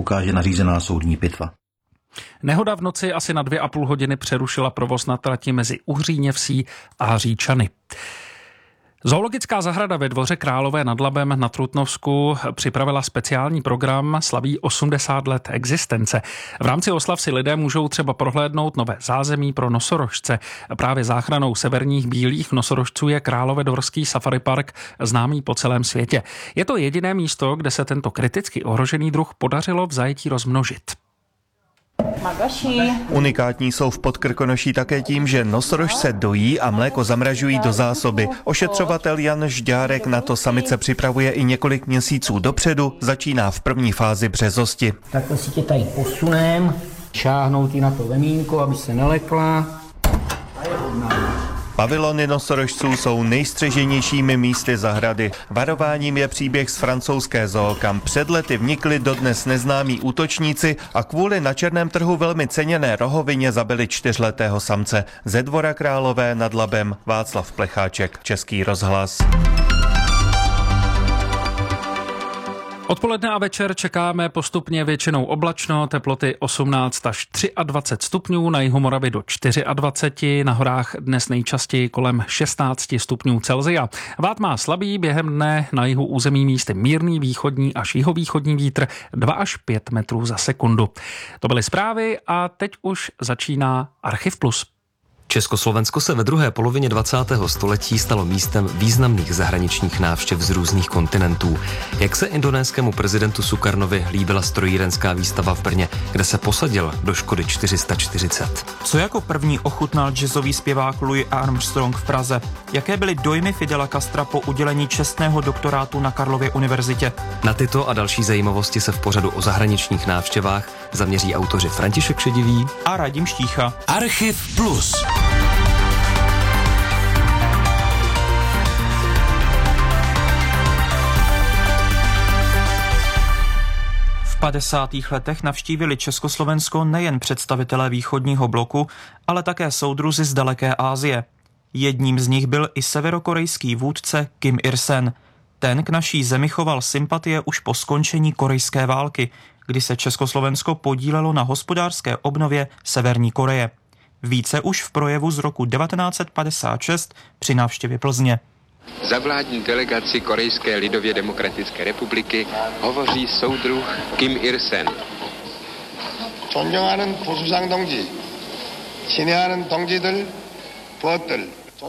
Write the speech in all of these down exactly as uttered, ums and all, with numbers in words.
ukáže nařízená soudní pitva. Nehoda v noci asi na dvě a půl hodiny přerušila provoz na trati mezi Uhříněvsí a Říčany. Zoologická zahrada ve Dvoře Králové nad Labem na Trutnovsku připravila speciální program slaví osmdesát let existence. V rámci oslav si lidé můžou třeba prohlédnout nové zázemí pro nosorožce. Právě záchranou severních bílých nosorožců je Královédvorský safari park, známý po celém světě. Je to jediné místo, kde se tento kriticky ohrožený druh podařilo v zajetí rozmnožit. Unikátní jsou v Podkrkonoší také tím, že nosorožce dojí a mléko zamražují do zásoby. Ošetřovatel Jan Žďárek na to samice připravuje i několik měsíců dopředu, začíná v první fázi březosti. Takhle si tě tady posunem, šáhnout jí na to lemínko, aby se nelekla. Pavilony nosorožců jsou nejstřeženějšími místy zahrady. Varováním je příběh z francouzské zoo, kam před lety vnikli dodnes neznámí útočníci a kvůli na černém trhu velmi ceněné rohovině zabili čtyřletého samce. Ze Dvora Králové nad Labem Václav Plecháček, Český rozhlas. Odpoledne a večer čekáme postupně většinou oblačno, teploty osmnáct až dvacet tři stupňů, na jihu Moravy do dvacet čtyři, na horách dnes nejčastěji kolem šestnáct stupňů Celsia. Vát má slabý, během dne na jihu území místy mírný východní až jihovýchodní vítr dva až pět metrů za sekundu. To byly zprávy a teď už začíná Archiv Plus. Československo se ve druhé polovině dvacátého století stalo místem významných zahraničních návštěv z různých kontinentů. Jak se indonéskému prezidentu Sukarnovi líbila strojírenská výstava v Brně, kde se posadil do Škody čtyři sta čtyřicet. Co jako první ochutnal jazzový zpěvák Louis Armstrong v Praze? Jaké byly dojmy Fidela Castra po udělení čestného doktorátu na Karlově univerzitě? Na tyto a další zajímavosti se v pořadu o zahraničních návštěvách zaměří autoři František Šedivý a Radim Štícha. Archiv Plus. V padesátých letech navštívili Československo nejen představitelé východního bloku, ale také soudruzi z daleké Asie. Jedním z nich byl i severokorejský vůdce Kim Il-sen. Ten k naší zemi choval sympatie už po skončení korejské války, kdy se Československo podílelo na hospodářské obnově Severní Koreje. Více už v projevu z roku devatenáct set padesát šest při návštěvě Plzně. Za vládní delegaci Korejské lidově demokratické republiky hovoří soudruh Kim Il-sen. 존경하는 보수상 동지, 친애하는 동지들, 부하들.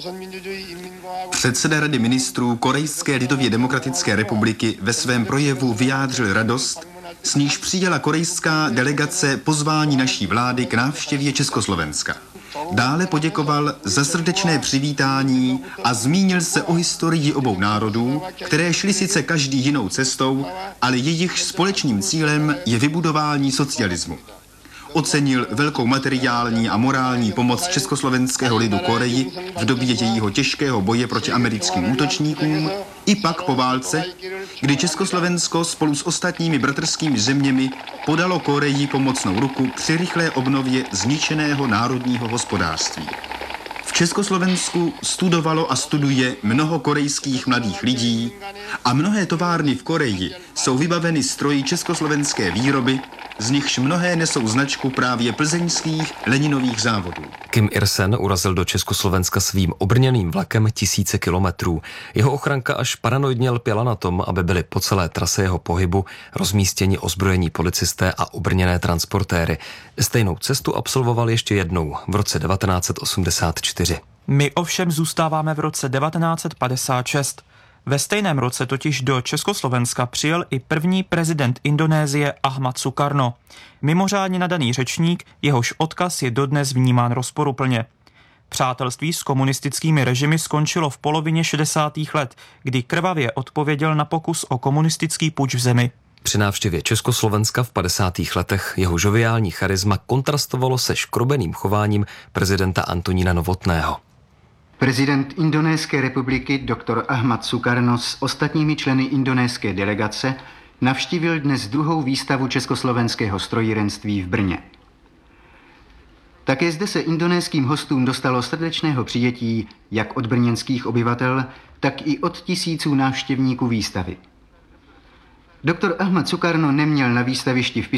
Předseda Rady ministrů Korejské lidově demokratické republiky ve svém projevu vyjádřil radost, s níž přijala korejská delegace pozvání naší vlády k návštěvě Československa. Dále poděkoval za srdečné přivítání a zmínil se o historii obou národů, které šly sice každý jinou cestou, ale jejich společným cílem je vybudování socialismu. Ocenil velkou materiální a morální pomoc československého lidu Koreji v době jejího těžkého boje proti americkým útočníkům i pak po válce, kdy Československo spolu s ostatními bratrskými zeměmi podalo Koreji pomocnou ruku při rychlé obnově zničeného národního hospodářství. V Československu studovalo a studuje mnoho korejských mladých lidí a mnohé továrny v Koreji jsou vybaveny stroji československé výroby, z nichž mnohé nesou značku právě plzeňských Leninových závodů. Kim Il-sen urazil do Československa svým obrněným vlakem tisíce kilometrů. Jeho ochranka až paranoidně lpěla na tom, aby byly po celé trase jeho pohybu rozmístěni ozbrojení policisté a obrněné transportéry. Stejnou cestu absolvoval ještě jednou v roce devatenáct set osmdesát čtyři. My ovšem zůstáváme v roce devatenáct set padesát šest. Ve stejném roce totiž do Československa přijel i první prezident Indonésie Ahmad Sukarno. Mimořádně nadaný řečník, jehož odkaz je dodnes vnímán rozporuplně. Přátelství s komunistickými režimy skončilo v polovině šedesátých let, kdy krvavě odpověděl na pokus o komunistický puč v zemi. Při návštěvě Československa v padesátých letech jeho žoviální charisma kontrastovalo se škrobeným chováním prezidenta Antonína Novotného. Prezident Indonéské republiky doktor Ahmad Sukarno s ostatními členy indonéské delegace navštívil dnes druhou výstavu československého strojírenství v Brně. Také zde se indonéským hostům dostalo srdečného přijetí jak od brněnských obyvatel, tak i od tisíců návštěvníků výstavy. Doktor Ahmad Sukarno neměl na výstavišti v